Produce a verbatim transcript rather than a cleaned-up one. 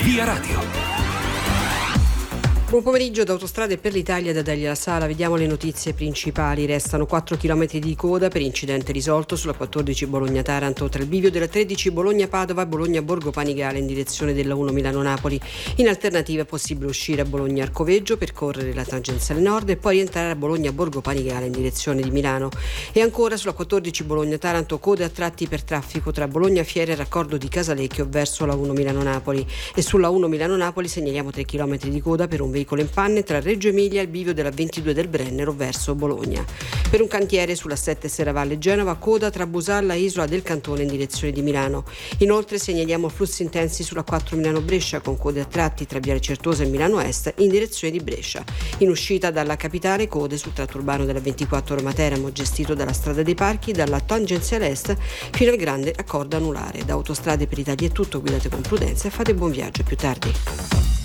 Via Radio. Buon pomeriggio da Autostrade per l'Italia, da Dalia La Sala. Vediamo le notizie principali. Restano quattro chilometri di coda per incidente risolto sulla quattordici Bologna-Taranto tra il bivio della tredici Bologna-Padova e Bologna-Borgo Panigale in direzione della uno Milano-Napoli. In alternativa è possibile uscire a Bologna-Arcoveggio, percorrere la tangenziale nord e poi rientrare a Bologna-Borgo Panigale in direzione di Milano. E ancora sulla quattordici Bologna-Taranto code a tratti per traffico tra Bologna-Fiere e Raccordo di Casalecchio verso la uno Milano-Napoli. E sulla uno Milano-Napoli segnaliamo tre chilometri di coda per un veicolo in panne tra Reggio Emilia e il bivio della ventidue del Brennero verso Bologna. Per un cantiere sulla sette Serravalle Genova, coda tra Busalla e Isola del Cantone in direzione di Milano. Inoltre segnaliamo flussi intensi sulla quattro Milano-Brescia con code a tratti tra Viale Certosa e Milano Est in direzione di Brescia. In uscita dalla capitale code sul tratto urbano della ventiquattro Roma Teramo, gestito dalla Strada dei Parchi, dalla tangenziale est fino al grande accordo anulare. Da Autostrade per l'Italia è tutto, guidate con prudenza e fate buon viaggio, più tardi.